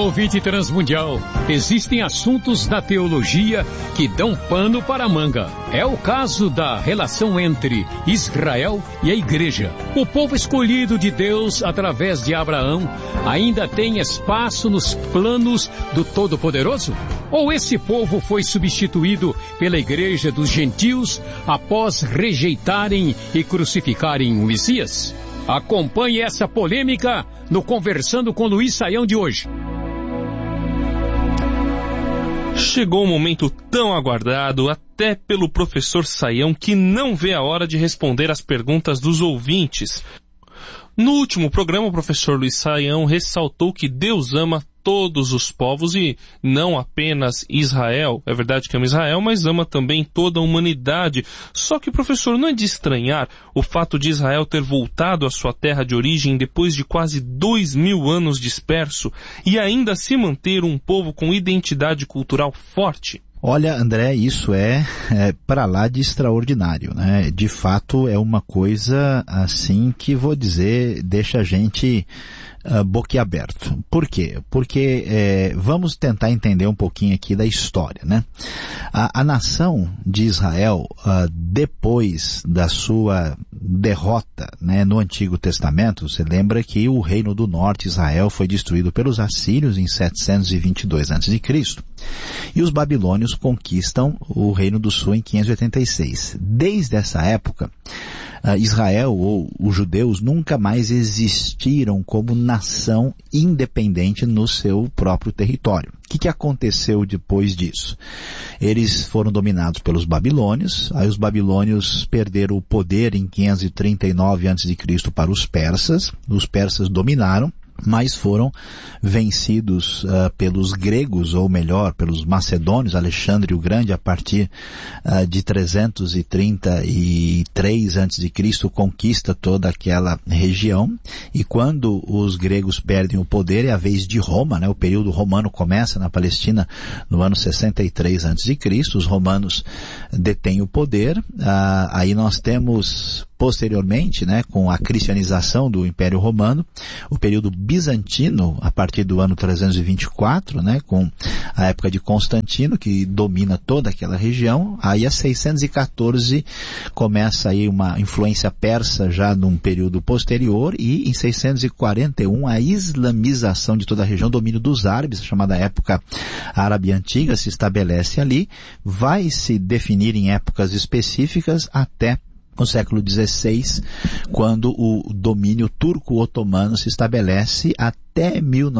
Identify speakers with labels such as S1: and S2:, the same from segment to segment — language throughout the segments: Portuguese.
S1: ouvinte transmundial, existem assuntos da teologia que dão pano para a manga. É o caso da relação entre Israel e a igreja. O povo escolhido de Deus através de Abraão ainda tem espaço nos planos do Todo-Poderoso? Ou esse povo foi substituído pela igreja dos gentios após rejeitarem e crucificarem o Messias? Acompanhe essa polêmica no Conversando com Luiz Saião de hoje.
S2: Chegou um momento tão aguardado até pelo professor Saião, que não vê a hora de responder as perguntas dos ouvintes. No último programa, o professor Luiz Saião ressaltou que Deus ama todos os povos e não apenas Israel. É verdade que ama Israel, mas ama também toda a humanidade. Só que, professor, não é de estranhar o fato de Israel ter voltado à sua terra de origem depois de quase 2000 anos disperso e ainda se manter um povo com identidade cultural forte?
S3: Olha, André, isso é para lá de extraordinário, né? De fato, é uma coisa assim que, vou dizer, deixa a gente boquiaberto. Por quê? Porque vamos tentar entender um pouquinho aqui da história, né? A nação de Israel, depois da sua derrota, né, no Antigo Testamento, você lembra que o reino do norte, Israel, foi destruído pelos assírios em 722 a.C. e os babilônios conquistam o reino do sul em 586. Desde essa época, Israel ou os judeus nunca mais existiram como nação independente no seu próprio território. O que aconteceu depois disso? Eles foram dominados pelos babilônios, aí os babilônios perderam o poder em 539 a.C. para os persas dominaram, mas foram vencidos pelos gregos, ou melhor, pelos macedônios, Alexandre o Grande, a partir de 333 a.C., conquista toda aquela região, e quando os gregos perdem o poder, é a vez de Roma, né? O período romano começa na Palestina no ano 63 a.C., os romanos detêm o poder, aí nós temos posteriormente, né, com a cristianização do Império Romano, o período bizantino, a partir do ano 324, né, com a época de Constantino, que domina toda aquela região. Aí a 614 começa aí uma influência persa já num período posterior, e em 641 a islamização de toda a região, domínio dos árabes, a chamada época árabe antiga, se estabelece ali, vai se definir em épocas específicas até no século XVI, quando o domínio turco-otomano se estabelece até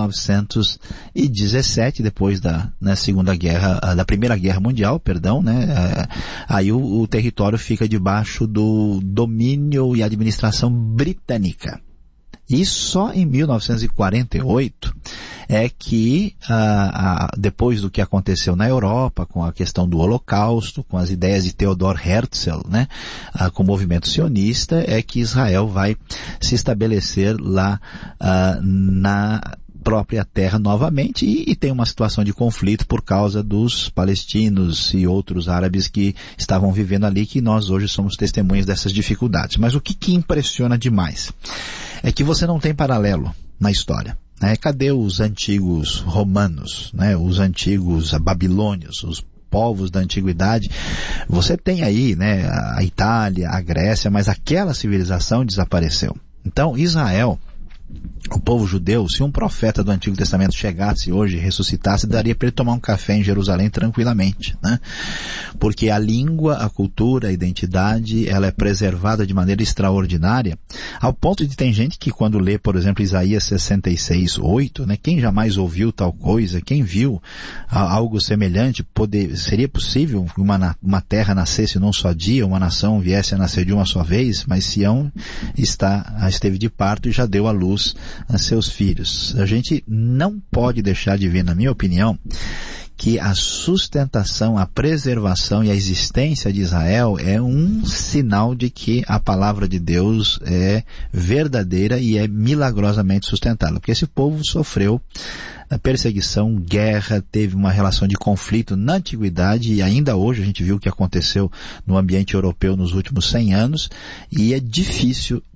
S3: 1917, depois da Primeira Guerra Mundial, aí o território fica debaixo do domínio e administração britânica. E só em 1948 é que, depois do que aconteceu na Europa, com a questão do Holocausto, com as ideias de Theodor Herzl, né, com o movimento sionista, é que Israel vai se estabelecer lá na própria terra novamente, e tem uma situação de conflito por causa dos palestinos e outros árabes que estavam vivendo ali, que nós hoje somos testemunhas dessas dificuldades. Mas o que impressiona demais é que você não tem paralelo na história. Cadê os antigos romanos, né? Os antigos babilônios, os povos da antiguidade? Você tem aí, né, a Itália, a Grécia, mas aquela civilização desapareceu. Então, Israel, o povo judeu, se um profeta do Antigo Testamento chegasse hoje e ressuscitasse, daria para ele tomar um café em Jerusalém tranquilamente, né? Porque a língua, a cultura, a identidade, ela é preservada de maneira extraordinária, ao ponto de tem gente que quando lê, por exemplo, Isaías 66:8, né? Quem jamais ouviu tal coisa? Quem viu algo semelhante? Seria possível que uma terra nascesse num só dia, uma nação viesse a nascer de uma só vez? Mas Sião esteve de parto e já deu à luz a seus filhos. A gente não pode deixar de ver, na minha opinião, que a sustentação, a preservação e a existência de Israel é um sinal de que a palavra de Deus é verdadeira e é milagrosamente sustentada. Porque esse povo sofreu perseguição, guerra, teve uma relação de conflito na antiguidade, e ainda hoje a gente viu o que aconteceu no ambiente europeu nos últimos 100 anos, e é difícil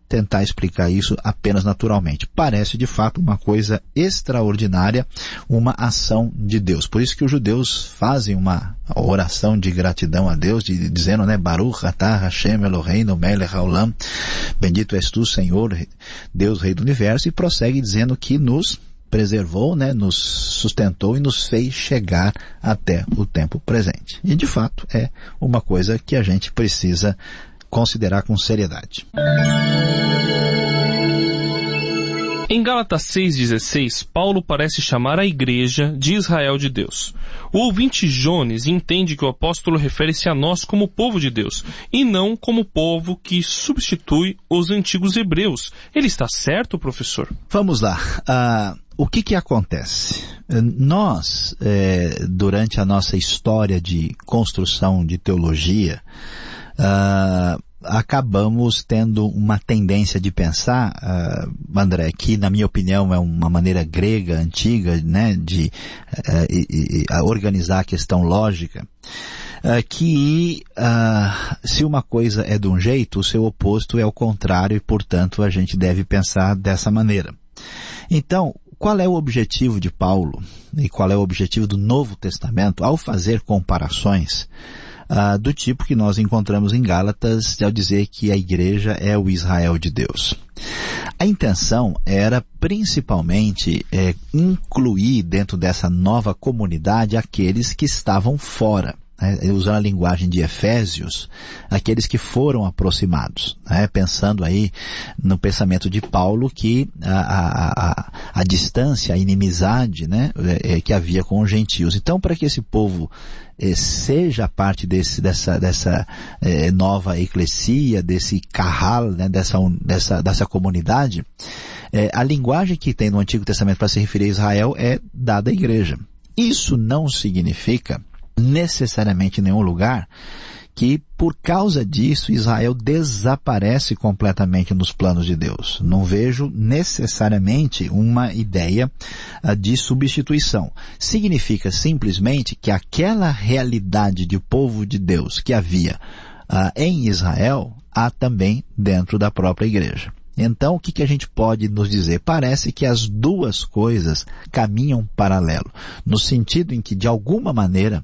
S3: tentar explicar isso apenas naturalmente. Parece de fato uma coisa extraordinária, uma ação de Deus. Por isso que os judeus fazem uma oração de gratidão a Deus, dizendo, né, Baruch atah Hashem Eloheinu melech haolam, bendito és tu, Senhor, Deus, Rei do Universo, e prossegue dizendo que nos preservou, né, nos sustentou e nos fez chegar até o tempo presente. E de fato é uma coisa que a gente precisa considerar com seriedade.
S2: Em Gálatas 6,16, Paulo parece chamar a igreja de Israel de Deus. O ouvinte Jones entende que o apóstolo refere-se a nós como povo de Deus, e não como povo que substitui os antigos hebreus. Ele está certo, professor?
S3: Vamos lá. O que acontece? Nós, durante a nossa história de construção de teologia, acabamos tendo uma tendência de pensar, André, que na minha opinião é uma maneira grega, antiga, né, de organizar a questão lógica, que se uma coisa é de um jeito, o seu oposto é o contrário e, portanto, a gente deve pensar dessa maneira. Então, qual é o objetivo de Paulo e qual é o objetivo do Novo Testamento ao fazer comparações do tipo que nós encontramos em Gálatas, ao dizer que a igreja é o Israel de Deus? A intenção era principalmente incluir dentro dessa nova comunidade aqueles que estavam fora, usando a linguagem de Efésios, aqueles que foram aproximados, pensando aí no pensamento de Paulo que a distância, a inimizade, que havia com os gentios. Então, para que esse povo seja parte dessa nova eclesia, desse carral, dessa comunidade, a linguagem que tem no Antigo Testamento para se referir a Israel é dada à igreja. Isso não significa necessariamente em nenhum lugar que por causa disso Israel desaparece completamente nos planos de Deus. Não vejo necessariamente uma ideia de substituição. Significa simplesmente que aquela realidade de povo de Deus que havia em Israel, há também dentro da própria igreja. Então, o que a gente pode nos dizer? Parece que as duas coisas caminham paralelo, no sentido em que, de alguma maneira,